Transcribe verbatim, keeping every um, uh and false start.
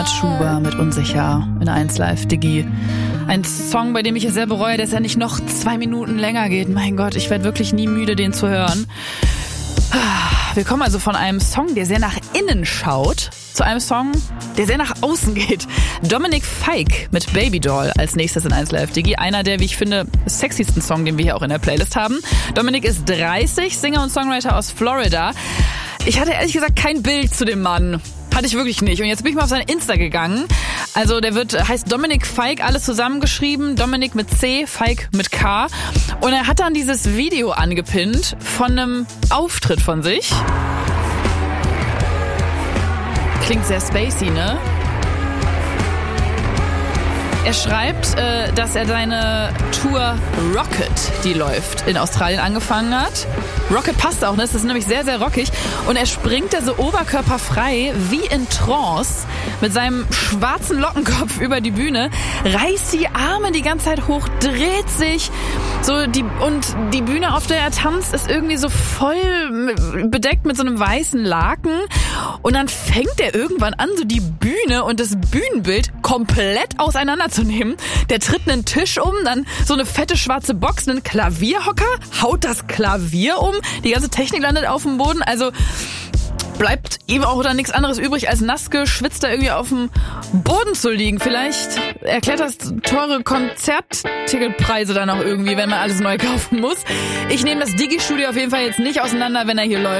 Schuber mit Unsicher in eins Live Digi. Ein Song, bei dem ich es sehr bereue, dass er nicht noch zwei Minuten länger geht. Mein Gott, ich werde wirklich nie müde, den zu hören. Wir kommen also von einem Song, der sehr nach innen schaut, zu einem Song, der sehr nach außen geht. Dominik Fike mit Baby Doll als nächstes in eins Live Digi. Einer der, wie ich finde, sexiesten Song, den wir hier auch in der Playlist haben. Dominik ist dreißig, Singer und Songwriter aus Florida. Ich hatte ehrlich gesagt kein Bild zu dem Mann. Hatte ich wirklich nicht. Und jetzt bin ich mal auf sein Insta gegangen. Also der wird heißt Dominik Fike, alles zusammengeschrieben. Dominik mit C, Fike mit K. Und er hat dann dieses Video angepinnt von einem Auftritt von sich. Klingt sehr spacey, ne? Er schreibt, äh, dass er seine Tour Rocket, die läuft, in Australien angefangen hat. Rocket passt auch, ne? Das ist nämlich sehr, sehr rockig. Und er springt da so oberkörperfrei wie in Trance mit seinem schwarzen Lockenkopf über die Bühne, reißt die Arme die ganze Zeit hoch, dreht sich. So die und die Bühne, auf der er tanzt, ist irgendwie so voll bedeckt mit so einem weißen Laken. Und dann fängt er irgendwann an, so die Bühne und das Bühnenbild komplett auseinanderzunehmen. Der tritt einen Tisch um, dann so eine fette schwarze Box, einen Klavierhocker, haut das Klavier um, die ganze Technik landet auf dem Boden. Also bleibt ihm auch dann nichts anderes übrig, als nass geschwitzt da irgendwie auf dem Boden zu liegen. Vielleicht erklärt das teure Konzertticketpreise dann auch irgendwie, wenn man alles neu kaufen muss. Ich nehme das Digi-Studio auf jeden Fall jetzt nicht auseinander, wenn er hier läuft.